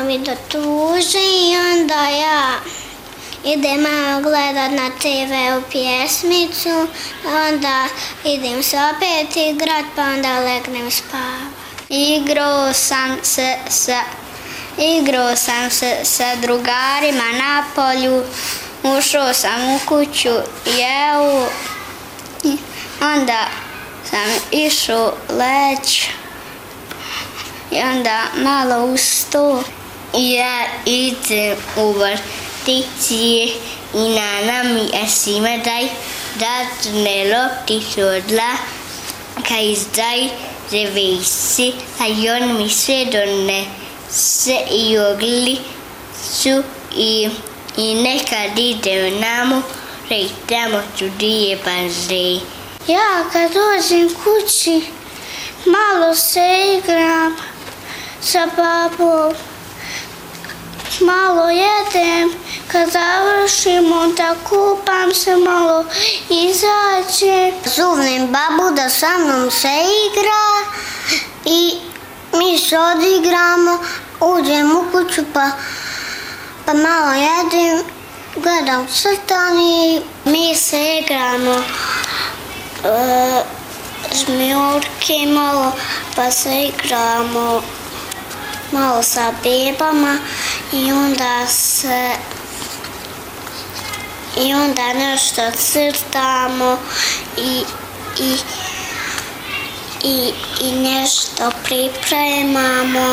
mi do tuži i onda ja idem malo gledat na TV-u pjesmicu, onda idem se opet igrat, pa onda legnem spavat. Igrao sam se sa drugarima na polju, ušao sam u kuću, jeo, onda sam išao leć i onda malo ustao. Ja idem u vrtici i nana mi Asima daj dadne lopticu od laka izdaj zavisi, a on mi sve donese i oglicu i nekad idem na more i tamo ću dije baze. Ja kad dođem kući malo se igram sa babom, malo jedem, kad završim onda kupam se, malo izađem. Zovem babu da sa mnom se igra i mi se odigramo, uđem u kuću pa malo jedem, gledam crtan i mi se igramo žmijurke malo, pa se igramo malo sa bebama i onda nešto crtamo i nešto pripremamo.